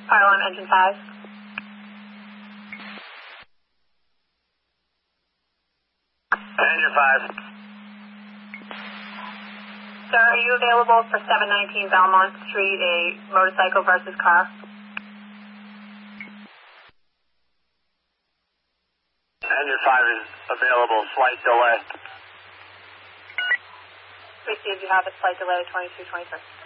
Pylon engine 5. Engine 5. Sir, are you available for 719 Belmont Street, a motorcycle versus car? Engine 5 is available, slight delay. Received, you have a slight delay, 2223.